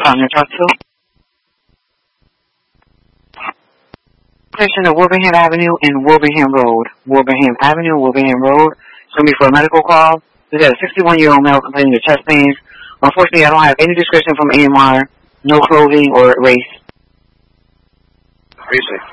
calling to talk to? Station of Wilbraham Avenue and Wilbraham Road. Wilbraham Avenue, Wilbraham Road. It's going to be for a medical call. We got a 61-year-old male complaining of chest pains. Unfortunately, I don't have any description from AMR, no clothing or race. Precinct.